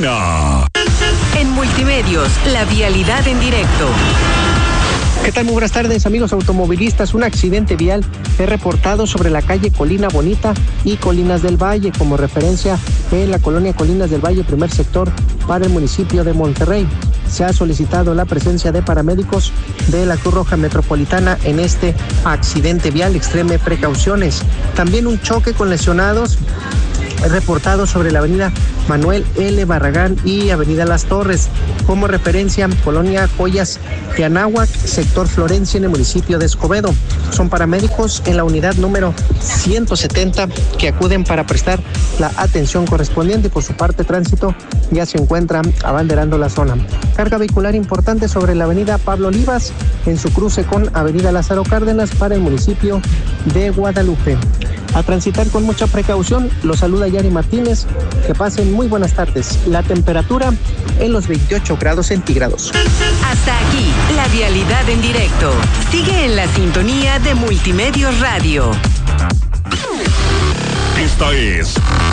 Gasolina. En Multimedios, la vialidad en directo. ¿Qué tal? Muy buenas tardes, amigos automovilistas. Un accidente vial es reportado sobre la calle Colina Bonita y Colinas del Valle, como referencia en la colonia Colinas del Valle, primer sector, para el municipio de Monterrey. Se ha solicitado la presencia de paramédicos de la Cruz Roja Metropolitana en este accidente vial. Extreme precauciones. También un choque con lesionados reportado sobre la avenida Manuel L. Barragán y avenida Las Torres, como referencia colonia Joyas de Anáhuac, sector Florencia, en el municipio de Escobedo. Son paramédicos en la unidad número 170 que acuden para prestar la atención correspondiente. Por su parte, tránsito ya se encuentra abanderando la zona. Carga vehicular importante sobre la avenida Pablo Olivas en su cruce con avenida Lázaro Cárdenas para el municipio de Guadalupe. A transitar con mucha precaución. Los saluda Yari Martínez. Que pasen muy buenas tardes. La temperatura en los 28 grados centígrados. Hasta aquí, la vialidad en directo. Sigue en la sintonía de Multimedios Radio. Esta es